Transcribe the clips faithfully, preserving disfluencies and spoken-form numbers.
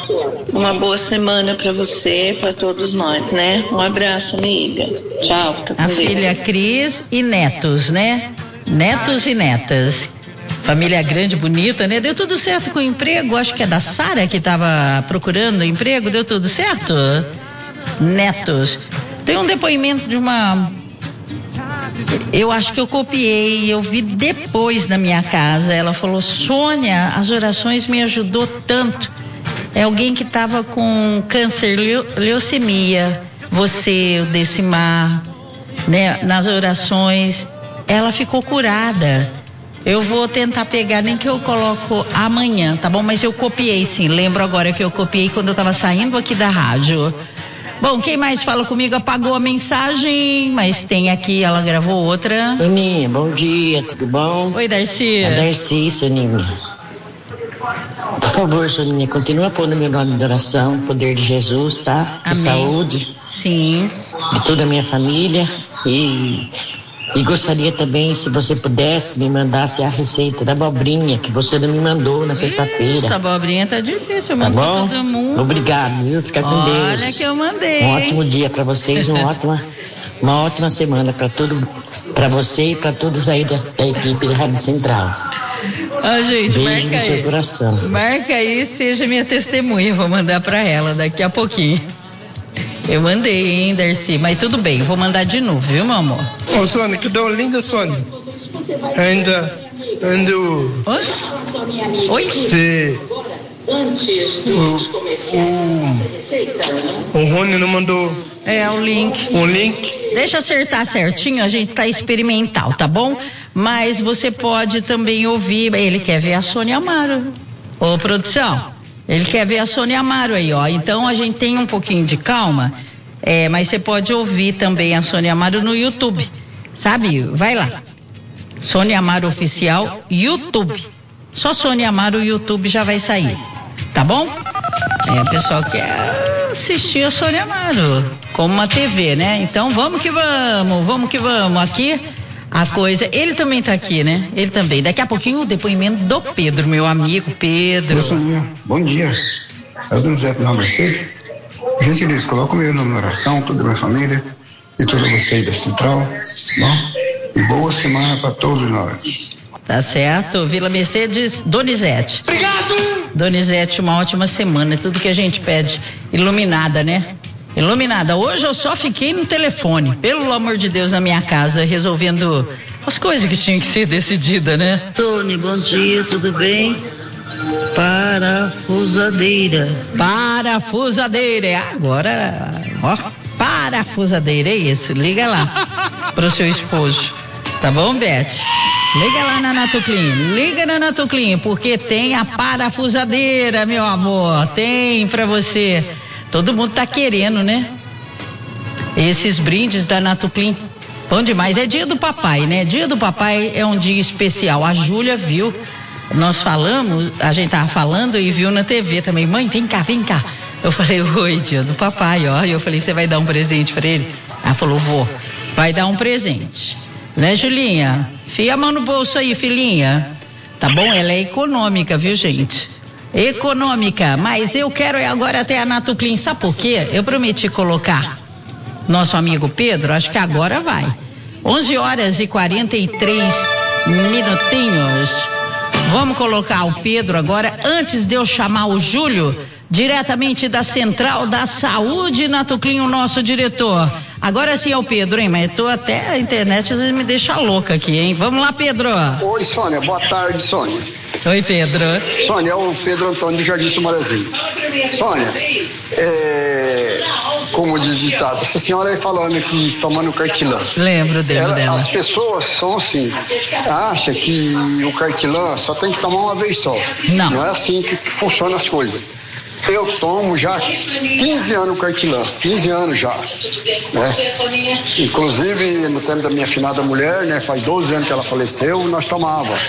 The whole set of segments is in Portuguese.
Uma boa semana para você, para todos nós, né? Um abraço, amiga. Tchau. Fica com A Deus. filha Cris e netos, né? Netos e netas. Família grande, bonita, né? Deu tudo certo com o emprego. Acho que é da Sara que estava procurando emprego. Deu tudo certo? Netos. Tem um depoimento de uma... Eu acho que eu copiei, eu vi depois na minha casa. Ela falou: Sônia, as orações me ajudou tanto. É alguém que estava com câncer, leu, leucemia. Você, o Decimar, né? Nas orações, ela ficou curada. Eu vou tentar pegar, nem que eu coloco amanhã, tá bom? Mas eu copiei sim, lembro agora que eu copiei quando eu estava saindo aqui da rádio. Bom, quem mais fala comigo apagou a mensagem, mas tem aqui, ela gravou outra. Soninha, bom dia, tudo bom? Oi, Darcy. A Darcy, Soninha. Por favor, Soninha, continua pondo meu nome de oração, poder de Jesus, tá? De Amém. Saúde. Sim. De toda a minha família. E, e gostaria também, se você pudesse, me mandasse a receita da abobrinha que você não me mandou na sexta-feira. Essa abobrinha tá difícil, eu Tá mando pra bom? todo mundo. Obrigado, viu? Fica com Deus. Olha que eu mandei. Um ótimo dia para vocês, uma ótima, uma ótima semana para todo, para você e para todos aí da, da equipe da Rádio Central. Ah, gente, Beijo marca no seu aí. coração. Marca aí, seja minha testemunha, vou mandar pra ela daqui a pouquinho. Eu mandei, hein, Darcy, mas tudo bem, vou mandar de novo, viu, meu amor? Ô, Sônia, que dá uma linda, Sônia. Ainda, ainda o... Oi? Oi? Se... O, o, o Rony não mandou É, o link. um link. Deixa eu acertar certinho, a gente tá experimental, tá bom? Mas você pode também ouvir, ele quer ver a Sônia Amaro. Ô, produção, ele quer ver a Sônia Amaro aí, ó. Então a gente tem um pouquinho de calma, é, mas você pode ouvir também a Sônia Amaro no YouTube, sabe? Vai lá. Sônia Amaro Oficial, YouTube. Só Sônia Amaro, o YouTube já vai sair, tá bom? É, o pessoal quer assistir a Sônia Amaro, como uma T V, né? Então vamos que vamos, vamos que vamos. Aqui a coisa, ele também tá aqui, né? Ele também. Daqui a pouquinho o depoimento do Pedro, meu amigo Pedro. Oi, Soninha, bom dia. É o Donizete da Mercedes. Gentileza, coloca o meu nome na oração, toda a minha família e toda vocês da Central, bom? E boa semana para todos nós. Tá certo, Vila Mercedes, Donizete. Obrigado! Donizete, uma ótima semana, é tudo que a gente pede. Iluminada, né? Iluminada. Hoje eu só fiquei no telefone, pelo amor de Deus, na minha casa, resolvendo as coisas que tinham que ser decididas, né? Tony, bom dia, tudo bem? Parafusadeira. Parafusadeira. Agora, ó, parafusadeira, é isso. Liga lá pro seu esposo. Tá bom, Beth? Liga lá na Natuclean, liga na Natuclean, porque tem a parafusadeira, meu amor, tem pra você. Todo mundo tá querendo, né? Esses brindes da Natuclean, bom demais. É dia do papai, né? Dia do papai é um dia especial. A Júlia viu, nós falamos, a gente tava falando e viu na T V também. Mãe, vem cá, vem cá. Eu falei, oi, dia do papai, ó. E eu falei, você vai dar um presente pra ele? Ela falou, vou. Vai dar um presente. Né, Julinha? Fia a mão no bolso aí, filhinha. Tá bom? Ela é econômica, viu, gente? Econômica. Mas eu quero agora até a Natuclean. Sabe por quê? Eu prometi colocar nosso amigo Pedro, acho que agora vai. onze horas e quarenta e três minutinhos. Vamos colocar o Pedro agora, antes de eu chamar o Júlio, diretamente da Central da Saúde, Natuclean, o nosso diretor. Agora sim é o Pedro, hein? Mas tô até a internet às vezes me deixa louca aqui, hein? Vamos lá, Pedro. Oi, Sônia. Boa tarde, Sônia. Oi, Pedro. Sônia, é o Pedro Antônio do Jardim Sumarezinho. Sônia, é, como diz o ditado, essa senhora aí falando aqui, tomando cartilã. Lembro dele, Ela, dela. as pessoas são assim, acham que o cartilã só tem que tomar uma vez só. Não. Não é assim que, que funcionam as coisas. Eu tomo já quinze anos o cartilã, quinze anos já, né? Inclusive no tempo da minha finada mulher, né? Faz doze anos que ela faleceu, nós tomávamos.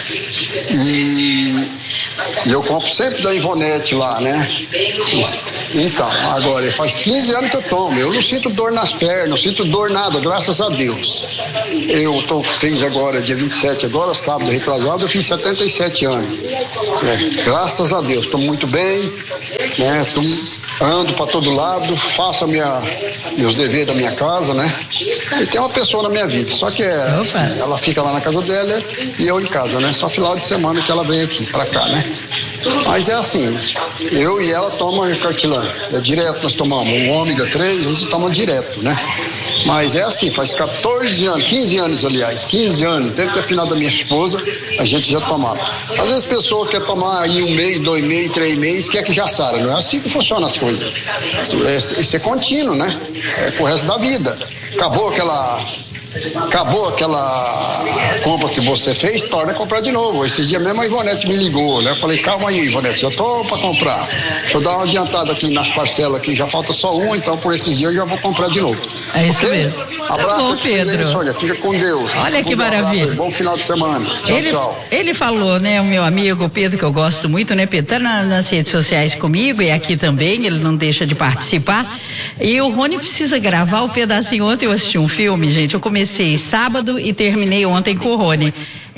E, e eu compro sempre da Ivonete lá, né? Então, agora, faz quinze anos que eu tomo, eu não sinto dor nas pernas, não sinto dor nada, graças a Deus. Eu tô, fiz agora, dia vinte e sete, agora, sábado retrasado, eu fiz setenta e sete anos. Né? Graças a Deus, estou muito bem. né? Tô, ando para todo lado, faço a minha, meus deveres da minha casa, né? E tem uma pessoa na minha vida, só que é, assim, ela fica lá na casa dela e eu em casa, né? Só final de semana que ela vem aqui para cá, né? Mas é assim, eu e ela tomamos cartilã, é direto nós tomamos, o ômega três a gente toma direto, né? Mas é assim, faz quatorze anos, quinze anos aliás, quinze anos, desde que a final da minha esposa, a gente já tomava. Às vezes a pessoa quer tomar aí um mês, dois meses, três meses, quer que já sara, não é assim que funciona as coisas. Isso é, isso é contínuo, né? É pro resto da vida. Acabou aquela... Acabou aquela compra que você fez, torna a comprar de novo. Esse dia mesmo a Ivonete me ligou, né? Eu falei, calma aí, Ivonete, eu tô para comprar. Deixa eu dar uma adiantada aqui nas parcelas aqui, já falta só uma, então por esses dias eu já vou comprar de novo. É isso okay? mesmo. Abraço, tá bom, Pedro. Sônia, fica com Deus. Olha que maravilha. Abraço, bom final de semana. Tchau, ele, tchau. Ele falou, né, o meu amigo Pedro, que eu gosto muito, né, Pedro? Tá na, nas redes sociais comigo e aqui também, ele não deixa de participar. E o Rony precisa gravar o pedacinho. Ontem eu assisti um filme, gente, eu comecei sábado e terminei ontem com o Rony.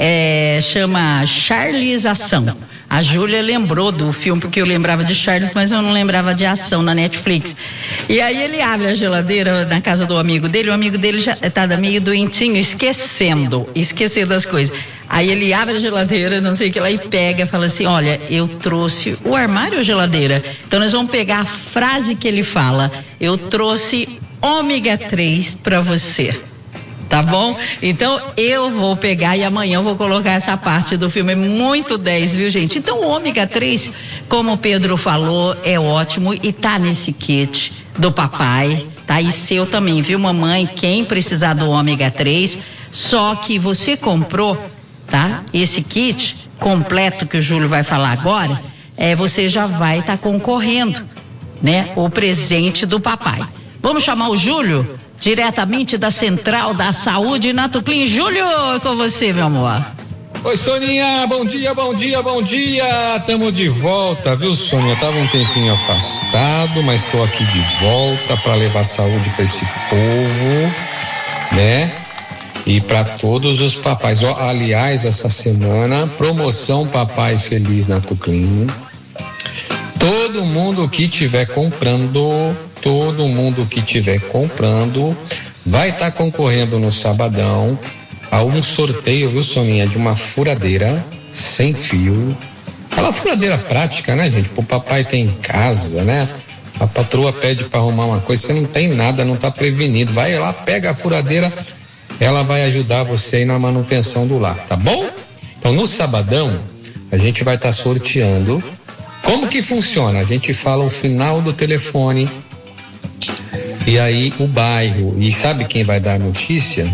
É, chama Charles Ação. A Júlia lembrou do filme, porque eu lembrava de Charles, mas eu não lembrava de Ação na Netflix. E aí ele abre a geladeira na casa do amigo dele, o amigo dele já tá meio doentinho, esquecendo, esquecendo as coisas. Aí ele abre a geladeira, não sei o que lá, e pega, fala assim, olha, eu trouxe o armário ou a geladeira? Então nós vamos pegar a frase que ele fala, eu trouxe ômega três para você. Tá bom? Então eu vou pegar e amanhã eu vou colocar essa parte do filme. É muito dez, viu, gente? Então o ômega três, como o Pedro falou, é ótimo e tá nesse kit do papai, tá? E seu também, viu, mamãe? Quem precisar do ômega três, só que você comprou, tá? Esse kit completo que o Júlio vai falar agora, é, você já vai estar tá concorrendo, né? O presente do papai. Vamos chamar o Júlio? Diretamente da Central da Saúde Natuclin. Júlio, com você, meu amor. Oi, Soninha, bom dia, bom dia, bom dia. Tamo de volta, viu, Soninha? Tava um tempinho afastado, mas estou aqui de volta para levar saúde para esse povo, né? E para todos os papais. Ó, aliás, essa semana, promoção Papai Feliz Natuclin. Todo mundo que tiver comprando, todo mundo que tiver comprando, vai estar tá concorrendo no sabadão a um sorteio, viu, Soninha, de uma furadeira sem fio. Aquela furadeira prática, né, gente? Pro papai ter em casa, né? A patroa pede para arrumar uma coisa, você não tem nada, não tá prevenido. Vai lá, pega a furadeira, ela vai ajudar você aí na manutenção do lar, tá bom? Então, no sabadão, a gente vai estar tá sorteando. Como que funciona? A gente fala o final do telefone e aí o bairro. E sabe quem vai dar a notícia?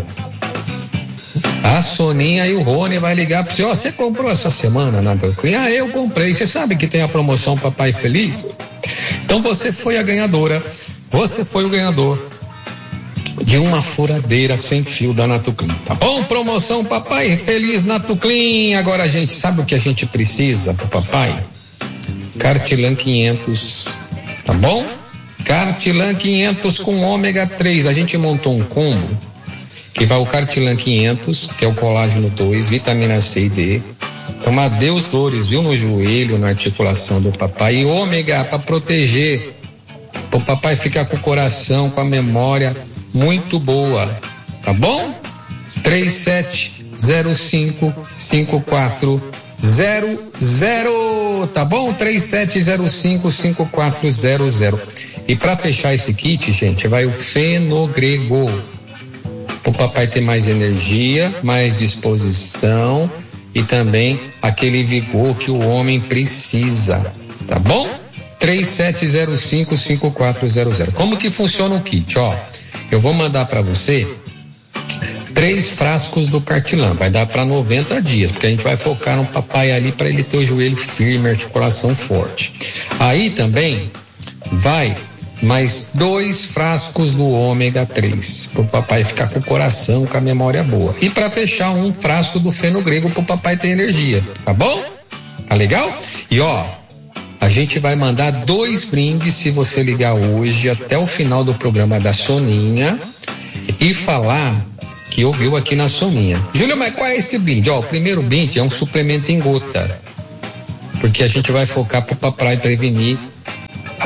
A Soninha e o Rony vai ligar para você. Ó, você comprou essa semana na Natuclin? Ah, eu comprei. Você sabe que tem a promoção Papai Feliz? Então você foi a ganhadora. Você foi o ganhador de uma furadeira sem fio da Natuclin, tá bom? Promoção Papai Feliz Natuclin. Agora, a gente sabe o que a gente precisa pro papai? Cartilã quinhentos, tá bom? Cartilã quinhentos com ômega três. A gente montou um combo que vai o Cartilã quinhentos, que é o colágeno dois, vitamina C e D. Então, adeus dores, viu, no joelho, na articulação do papai. E ômega para proteger, para o papai ficar com o coração, com a memória muito boa, tá bom? três sete zero cinco cinco quatro zero zero, tá bom? três sete zero cinco cinco quatro zero zero. E para fechar esse kit, gente, vai o Fenogrego, o papai ter mais energia, mais disposição e também aquele vigor que o homem precisa, tá bom? três sete zero cinco cinco quatro zero zero. Como que funciona o kit? Ó, eu vou mandar para você três frascos do Cartilã, vai dar para noventa dias, porque a gente vai focar no papai ali para ele ter o joelho firme, articulação forte. Aí também vai mais dois frascos do ômega três, para o papai ficar com o coração, com a memória boa. E para fechar, um frasco do Fenogrego para o papai ter energia, tá bom? Tá legal? E ó, a gente vai mandar dois brindes se você ligar hoje até o final do programa da Soninha e falar que ouviu aqui na Soninha. Júlio, mas qual é esse brinde? Ó, o primeiro brinde é um suplemento em gota, porque a gente vai focar pro papai prevenir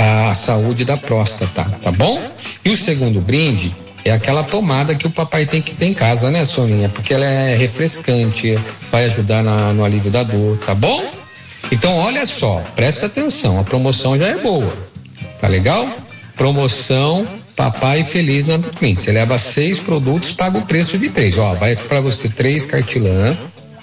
a saúde da próstata, tá bom? E o segundo brinde é aquela tomada que o papai tem que ter em casa, né, Soninha? Porque ela é refrescante, vai ajudar na, no alívio da dor, tá bom? Então, olha só, presta atenção, a promoção já é boa, tá legal? Promoção Papai Feliz na Natoclean. Você leva seis produtos, paga o preço de três. Ó, vai para você três cartilã,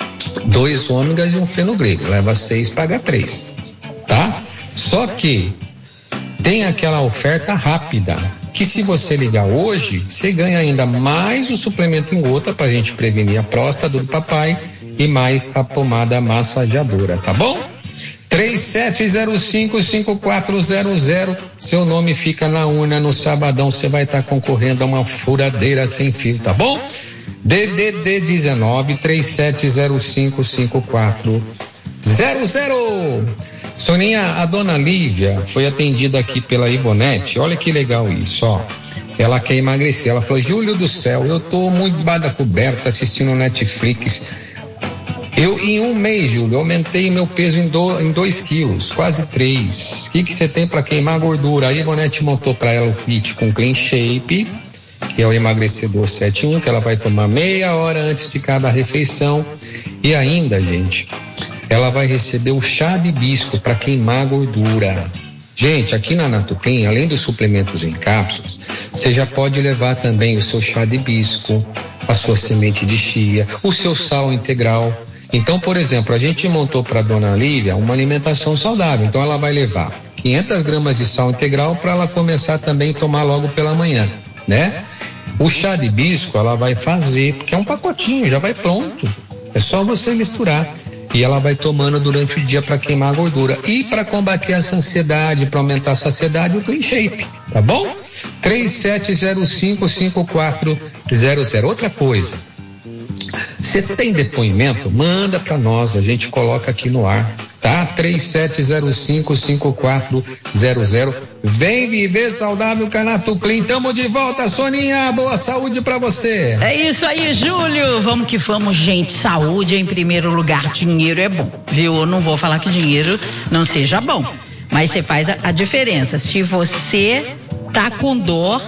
dois ômegas e um fenogrego. Leva seis, paga três, tá? Só que tem aquela oferta rápida, que se você ligar hoje, você ganha ainda mais o suplemento em gota pra gente prevenir a próstata do papai e mais a pomada massageadora, tá bom? três sete zero cinco, cinco quatro zero zero, seu nome fica na urna no sabadão, você vai estar tá concorrendo a uma furadeira sem fio, tá bom? D D D dezenove, três sete zero cinco, cinco quatro zero zero. Soninha, a dona Lívia foi atendida aqui pela Ivonete, olha que legal isso, ó. Ela quer emagrecer, ela falou: Júlio do céu, eu tô muito debaixo da coberta assistindo Netflix. Eu, em um mês, Júlio, eu aumentei meu peso em, do, em dois quilos, quase três. O que que você tem para queimar gordura? A Ivonete montou para ela o kit com Clean Shape, que é o emagrecedor sete em um, que ela vai tomar meia hora antes de cada refeição. E ainda, gente, ela vai receber o chá de hibisco para queimar gordura. Gente, aqui na Natoclean, além dos suplementos em cápsulas, você já pode levar também o seu chá de hibisco, a sua semente de chia, o seu sal integral. Então, por exemplo, a gente montou para a dona Lívia uma alimentação saudável. Então, ela vai levar quinhentas gramas de sal integral para ela começar também a tomar logo pela manhã, né? O chá de hibisco ela vai fazer, porque é um pacotinho, já vai pronto. É só você misturar. E ela vai tomando durante o dia para queimar a gordura. E para combater essa ansiedade, para aumentar a saciedade, o Clean Shape, tá bom? três sete zero cinco, cinco quatro zero zero. Outra coisa, você tem depoimento? Manda para nós, a gente coloca aqui no ar, tá? três sete zero cinco, cinco quatro zero zero. Vem viver saudável com a Natoclean. Tamo de volta, Soninha. Boa saúde pra você. É isso aí, Júlio. Vamos que vamos, gente. Saúde em primeiro lugar. Dinheiro é bom, viu? Eu não vou falar que dinheiro não seja bom, mas você faz a, a diferença. Se você tá com dor,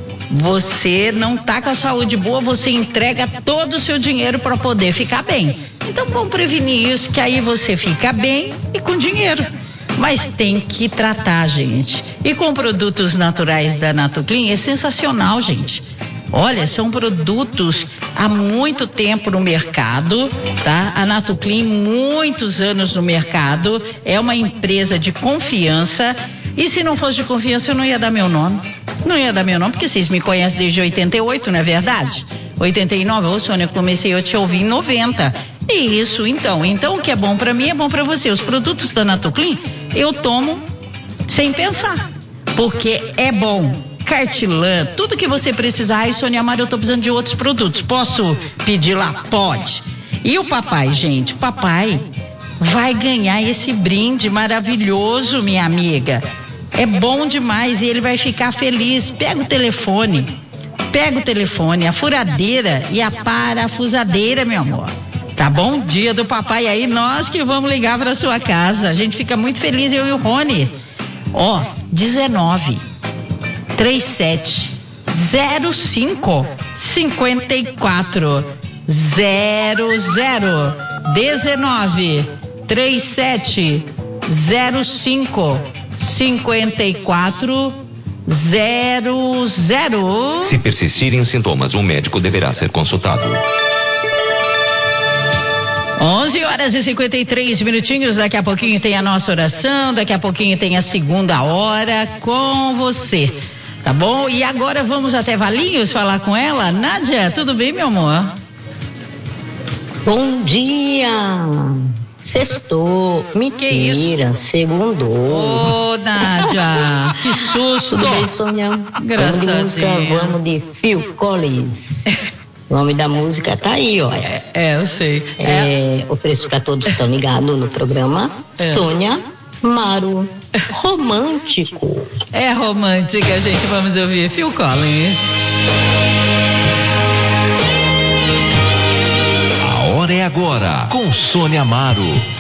você não tá com a saúde boa, você entrega todo o seu dinheiro para poder ficar bem. Então vamos prevenir isso, que aí você fica bem e com dinheiro. Mas tem que tratar, gente. E com produtos naturais da Natoclean é sensacional, gente. Olha, são produtos há muito tempo no mercado, tá? A Natoclean, muitos anos no mercado, é uma empresa de confiança. E se não fosse de confiança, eu não ia dar meu nome. Não ia dar meu nome, porque vocês me conhecem desde oitenta e oito, não é verdade? oitenta e nove, ô Sônia, eu comecei a te ouvir em noventa. Isso, então. Então o que é bom pra mim é bom pra você. Os produtos da Natoclean, eu tomo sem pensar, porque é bom. Cartilã, tudo que você precisar. Ai, Sônia Amaro, eu tô precisando de outros produtos. Posso pedir lá? Pode. E o papai, gente, papai vai ganhar esse brinde maravilhoso, minha amiga. É bom demais e ele vai ficar feliz. Pega o telefone, pega o telefone, a furadeira e a parafusadeira, meu amor. Tá bom? Dia do papai aí, nós que vamos ligar para sua casa. A gente fica muito feliz, eu e o Rony. Ó, dezenove, trinta e sete, zero cinco, cinquenta e quatro, zero zero. dezenove, trinta e sete, zero cinco, cinquenta e quatro, zero zero. Se persistirem os sintomas, o médico deverá ser consultado. onze horas e cinquenta e três minutinhos, daqui a pouquinho tem a nossa oração, daqui a pouquinho tem a segunda hora com você, tá bom? E agora vamos até Valinhos falar com ela. Nádia, tudo bem, meu amor? Bom dia! Sextou, mentira, segundou. Ô, Nádia, que susto. Tudo bem, Sônia? Graças a Deus. Vamos de Phil Collins. O nome da música tá aí, ó. É, é eu sei. É, é. Ofereço para todos que estão ligados no programa. É. Sônia Amaro. Romântico. É romântica, gente. Vamos ouvir Phil Collins. A hora é agora, com Sônia Amaro.